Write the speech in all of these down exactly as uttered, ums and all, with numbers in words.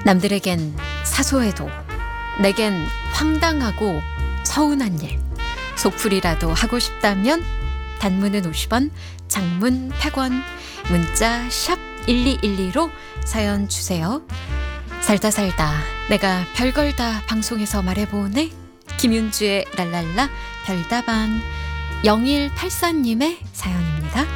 남들에겐 사소해도 내겐 황당하고 서운한 일, 속풀이라도 하고 싶다면 단문은 오십 원, 장문 백 원, 문자 샵 일이일이로 사연 주세요. 살다 살다 내가 별걸 다 방송에서 말해보네. 김윤주의 랄랄라 별다방. 영일팔사님의 사연입니다.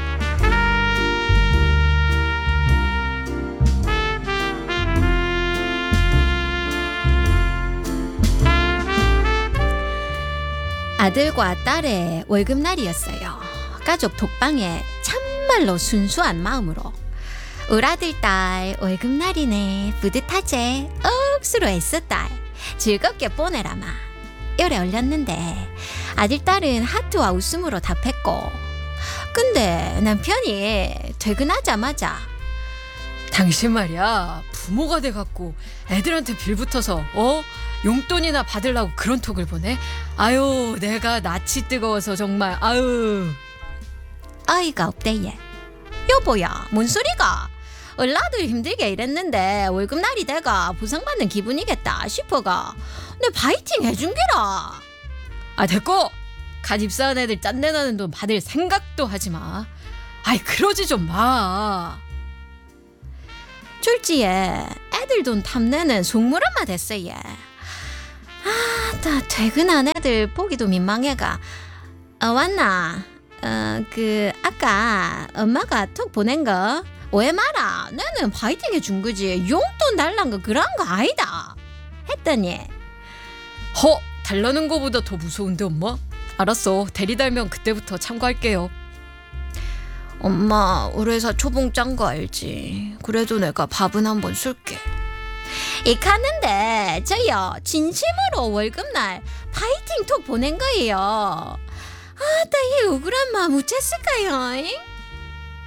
아들과 딸의 월급날이었어요. 가족 독방에 참말로 순수한 마음으로 우리 아들 딸 월급날이네 뿌듯하제 억수로 애썼다 즐겁게 보내라마 요래 올렸는데 아들 딸은 하트와 웃음으로 답했고, 근데 남편이 퇴근하자마자 당신 말이야 부모가 돼갖고 애들한테 빌붙어서 어? 용돈이나 받으려고 그런 톡을 보내? 아유 내가 낯이 뜨거워서 정말 아유. 어이가 없대. 얘 여보야 뭔 소리가, 얼라들 힘들게 일했는데 월급날이 돼가 보상받는 기분이겠다 싶어가 내 파이팅 해준게라. 아 됐고, 갓 입사한 애들 짠내 나는 돈 받을 생각도 하지마. 아이 그러지 좀마. 졸지에 애들 돈 탐내는 속물엄마 됐어. 얘 아, 나 퇴근한 애들 보기도 민망해가. 어, 왔나? 어, 그 아까 엄마가 톡 보낸 거 오해 마라. 나는 파이팅 해준 거지 용돈 달란 거 그런 거 아니다 했더니, 허 달라는 거보다 더 무서운데 엄마? 알았어, 대리 달면 그때부터 참고할게요. 엄마 우리 회사 초봉 짠 거 알지? 그래도 내가 밥은 한번 쏠게. 이카는데 저요 진심으로 월급날 파이팅 톡 보낸 거예요. 아, 나 이 억울한 마음 어쨌을까요?